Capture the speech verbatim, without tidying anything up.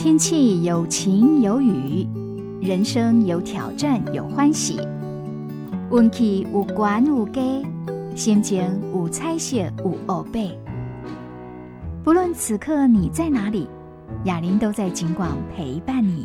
天气有晴有雨，人生有挑战有欢喜，运气有悬有低，心情有彩色有乌白。不论此刻你在哪里，雅琳都在警广陪伴你。